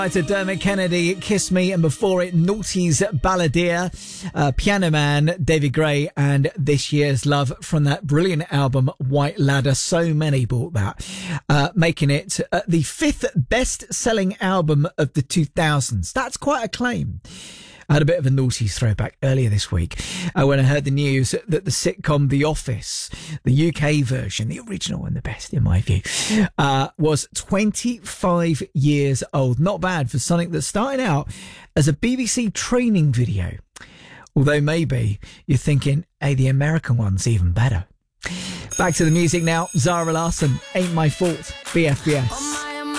To Dermot Kennedy, Kiss Me, and before it, Naughty's Balladeer, Piano Man, David Gray, and This Year's Love from that brilliant album, White Ladder. So many bought that, making it the fifth best-selling album of the 2000s. That's quite a claim. I had a bit of a Naughty's throwback earlier this week when I heard the news that the sitcom The Office, the UK version, the original and the best in my view, was 25 years old. Not bad for something that's starting out as a BBC training video. Although maybe you're thinking, hey, the American one's even better. Back to the music now. Zara Larsson, Ain't My Fault, BFBS.